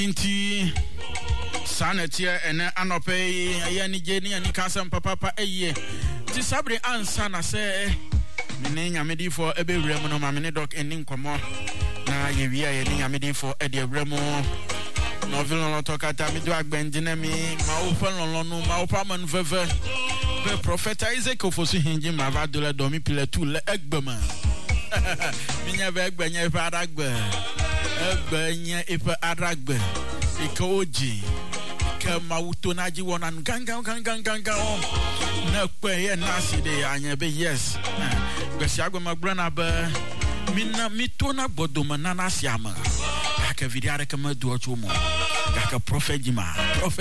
Inti Sanatia and Anope, Ayani Jenny and Nikasam Papa Aye. Tisabre ansana say, Name Amidi for Ebe Remo, Mamine Doc and Ninkomo. Na Yevia, Yamidi for Eddie Remo. Novel Tokata, Midwag Benjinemi, Maupan, Maupaman Veve. The prophet Isaac for seeing him, Mavadula Domipilla to Egbema. Minya Begbanya Paragbe. Benya ipa aragbe ikoji kama utonaji wonan ganga na kwe na side anya be yes gbesiagwe magrana ba minna mitona bodoma na nasiama aka vidiare kama duocho mo aka prophet jima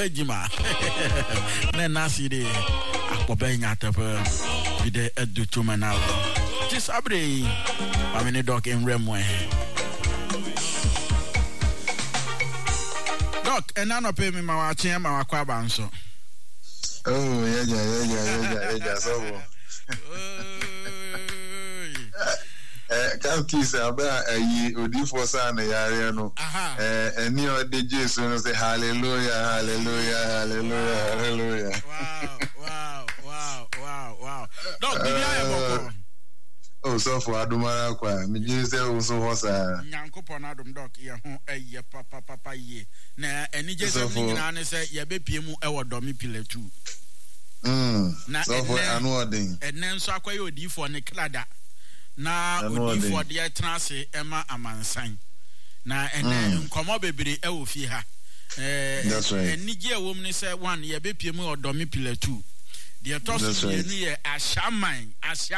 na naside akpobe nya tepe bide edu chuma na tisabre amene dok enremwe Doc, and none of pay me my chair, my quabanso. Oh, yeah, so. Can't kiss about a ye or do for son, Ariano. And near the Jason say, Hallelujah. Wow. Doc, did I Oh, so for Adumara, me just also was a Yanko Ponadum Doc, ye papa ye. Na any just say, ye be piemu ewa domi pile too. So for annual and then so I quite odi for Neclada. Na odi for the transe Emma Amansan. Na and then come up baby ewo fiha. That's right. And Niger woman say one ye be piemu or domi pile too. The toss near a shaman.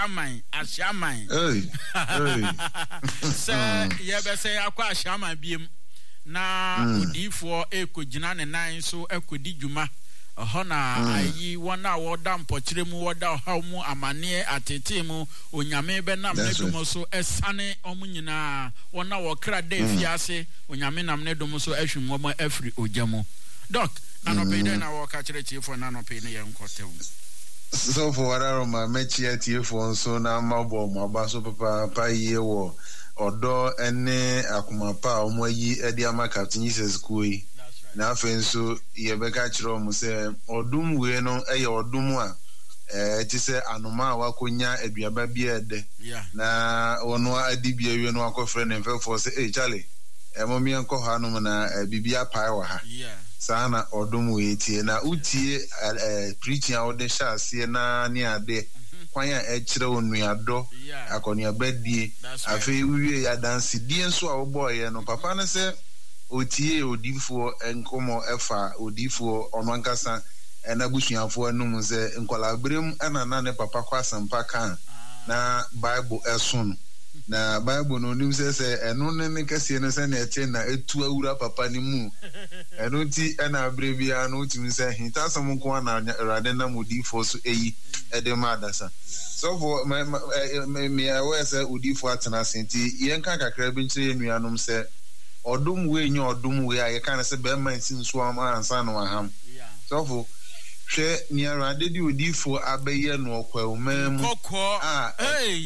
Sir, ye be say aqua shaman beam. Na udi for eco jinan and nine so eco di juma. A hona, ye 1 hour down pochrimu wada homo amane atetimu, unyame benam nedumoso esane omunina, 1 hour crad de fiase, unyamenam nedumoso eshumomo every ojamo. Doc, nanopay na walk at for nanopay young cotel. So for what I my mechia for so now my basso papa ye war or door any akumapa omoyi ediama captain is kui. Now so ye becachro say or doom we no or dumwa. It is a anoma wakunya eduaba beard. Na onwa adibia you know a friend and for say Charlie. Momi and Kohanumana bibia pie. Sana odum weti na utie preaching out the sha see na near de kwanya echire onuado akonia badie afi wiwe ya dance die nso a boy no papa ne se otie odifo enkomo efa odifo onankasa na busuafo anum se nkola brem na ne papa kwasampa kan na bible eson na bible no nim se eno ne kase ne se na eche na etu awura papa ni mu eno ti na abrebia no tim se hitasam ko na rade na modifo so eyi edema adasa so for me awe se odifo atena senti yenka kakra bi nchire nuanom se odum we nyi odum we aye kan se be man sin so am ansa no aham so for she niara de di odifo abeye no okwa umam hey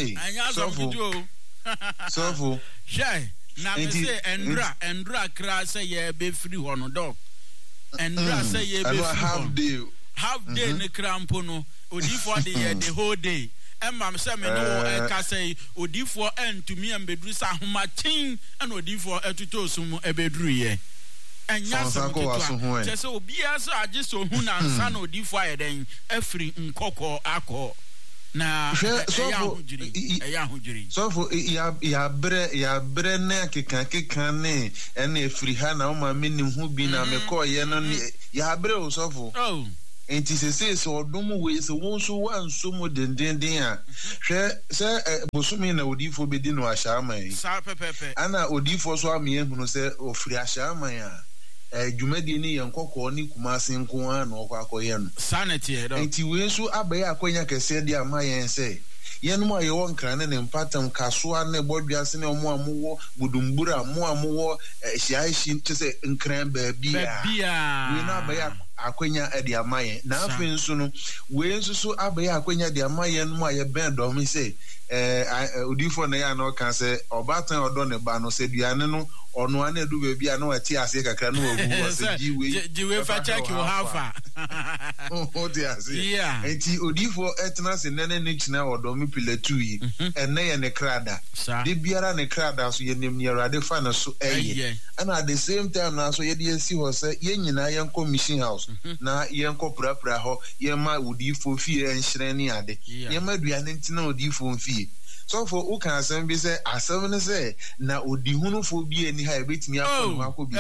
so for she na me say endra kra say ye be free hono dog endra say ye be free half day ne krampo no odifo de ye the whole day emma say me no ka say odifo entumi ambedru sa homa tin and odifo etuto sum ebedru ye anya so just obia so age so hu na nsa na odifo ayeden afri nkokọ akọ na ya hujiri so for ya bre na keka ne ene afri ha na o ma menim hu bi na me ko ye no ya bre o so for enti se odum we se won so wan so mo dendenden a hwe se bosumi na odifo bedi no ahyaman sa pepepe ana odifo so amie hunu se ofri ahyaman a jumadi ni yankoko ni kumase nko an no kwakoye no sanity e do enti we so abaye akonya kese dia amayen se yenum aye won krane ne mpatam kasoa ne bodwiase ne omo amuwo gudumbura mo amuwo hyiahi tse nkran baabia we na abaye akwenya edi amaye na afi nso no we nso so abaye akwenya di amaye no ma ye ben do mi say odifo na ya no kan say obatan odo ne ba no say duane no ono ane du be bia no ati ase kakra no ogu o say jiwe fa check you hafa o ti ase enti odifo etna se nene ne china odo mi pilatu yi enne ye ne krada de biara ne krada so ye nem ne rade fa na so eye and at the same time na so ye de si ho say ye nyina ye nko mission house na ye nko prapra ho ye ma odifo fie enhyere ne ade ye ma duane ntina odifo fie so for who can assemble say assemble say na odihunu fo bi eni ha ebetimi akọ akọ bi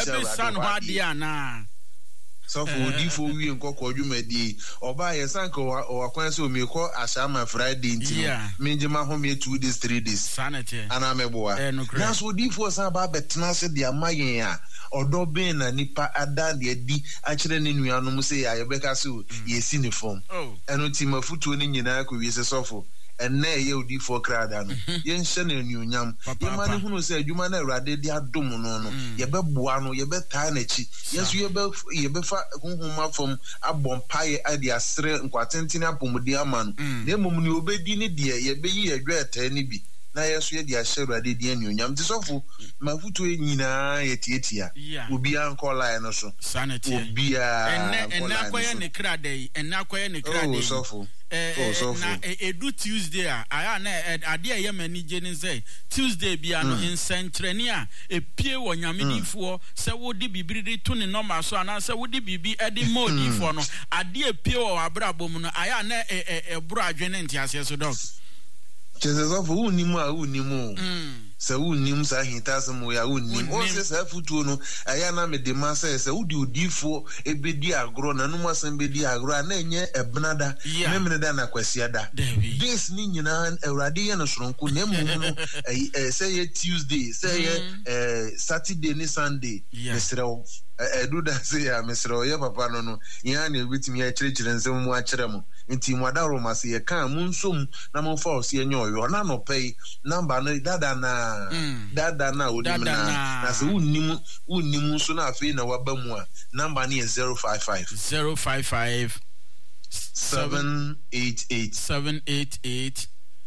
say so for odifo wi nkoko dwumadi oba ye sanka o akwan say o me ko ashama Friday ntino menjema ho me 2 days 3 days sanity ana meboa na so odifo san ba betena se de amayen a odo ben na nipa ada de di a kire ne nuanom say ya yebeka so ye si ne form eno ti mafutuo ne nyina ko wi se sofo enne ye odifo krada no ye nhye na enuonyam ye ma ne hunu se adwuma na awrade di adom no ye beboa no ye betaa na chi yesu ye befa honhoma fom abompa ade asre nkwatentene apomudi ama no na emom ne obedi ne de ye beyi adwa eta ne bi na yesu ye di ahye awrade di enuonyam ti sofo mafutu nyina ye tietia obi ankola no so sanity obi enne akoye ne krada yi enne akoye ne krada yi sofo na edu Tuesday aya na ade ye mani je ni say Tuesday bia no insentreni a epie wo nyamedifo se wo di bibiri to ne normal so ana se wo di bibi edi modifo no ade epie wo abrabom no aya na ebro adwene ntiase so dog Jesus of unimu se unim sa hintasem ya unim o se sa futuo no aya na me de ma se udi odifo ebedi agro na no masem bedi agro na enye ebnada memene da na kwasiada this ni nyina awrade ye no soronko na emu no say ye Tuesday say ye Saturday ni Sunday mesrew do da say ya mesrew ye papa no ya na ebitimi ya kirikire nsem mu akere mo nti mwadaro mase ye kan mu nsom na mo fa ose enye oyo na no pay number no dada na odimna na se unnim so na afi na waba mu a number ni 055 788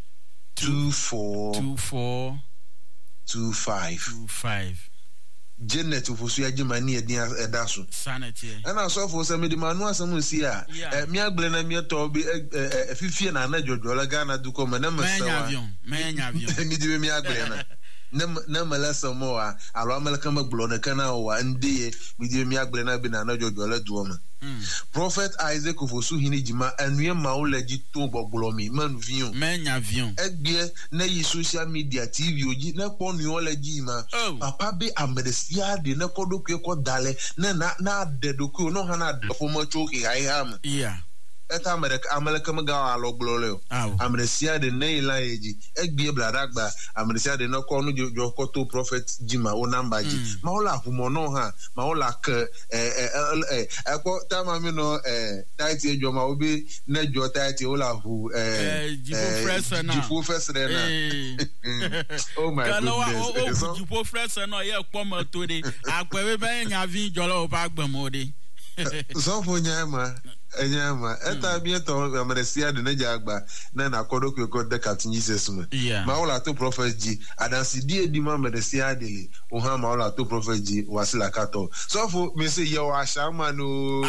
2425 Janet ufosu ajimani edin edaso sanity ana so for se medimanu asem si a mi agbele na mi to bi fifie na na jojola Ghana duko ma na masawa menya avion mi di mi agbele na malasa mo a alo amalaka magbulo na kana wa ndiye mi di mi agbele na bi na jojola duoma Prophet Isaac ufosu hini jima anue maulaji to gbogbomi manvion menya avion egbe na yi social media TV oji na ponu olaji ma papa be amedesia de na kodokwe ko dale na dedoku no ha na defo mo choki haiham eta America maga alo glole amedesia de neila eji egbe bladagba amedesia de na ko no jokoto Prophet jima o number ji maula humo no ha maula ke eko tama mi no tight ejo ma obi na jo tight ola hu jipo fresher na oh my goodness jipo fresher no ye kpomo to de akwewe be nya vi jolo ba gbamode so fo nyama enyama eta bieto ameresia de na jagba na kodokwe ko de Captain Jesus ma maula to Prophet ji adansi die di ma ameresia de o ha maula to Prophet ji wasila kato so fo me say ye wa ashama no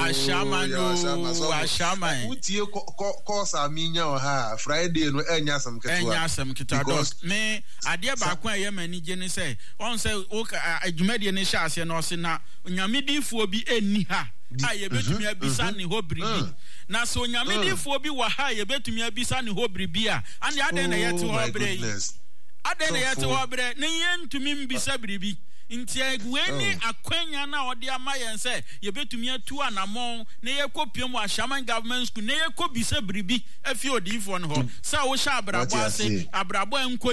utie ko sa minya o ha Friday no enya sam ketwa dos me ade ba kwa ye mani je ni say on say o adwumade ni sha ase na o se na nyamedifo bi enni ha aye betumi abisa ne hobribi na so nyamedifo bi wa ha ye betumi abisa ne hobribi a ane ade na yete hobre ade na yete hobre ne yentumi mbisa bribi nti agweni akwanya na ode amaye nse ye betumi atu anamon na ye kopiem Ashaman government school na ye ko bisa bribi afi odifo no ho sa wo sha abrabo ase abrabo enko